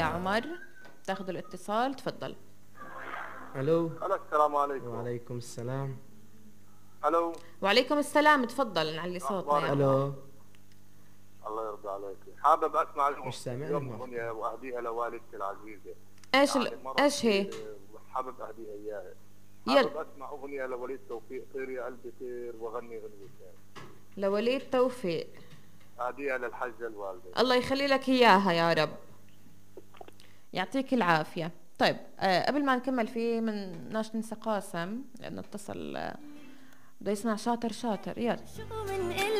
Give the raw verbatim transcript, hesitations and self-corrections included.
يا عمر، تاخذ الاتصال، تفضل. الو. الو السلام عليكم. وعليكم السلام. الو. وعليكم السلام، تفضل، نعلي صوتنا يا عمر. الو. الله يرضى عليك. حابب اسمع مش سامعني اليوم ما اغنيه واهديها لوالدتي العزيزه. ايش يعني ال... مرض ايش هي؟ حابب اهديها اياها. يلا. حابب اسمع اغنيه لوليد توفيق، طير يا قلبي طير واغني غنوتين. لوليد توفيق. اهديها للحجه الوالده. الله يخلي لك اياها يا رب، يعطيك العافيه. طيب آه قبل ما نكمل، في من ناش ننسى قاسم لانه اتصل، آه، بده يسمع شاطر شاطر. يلا.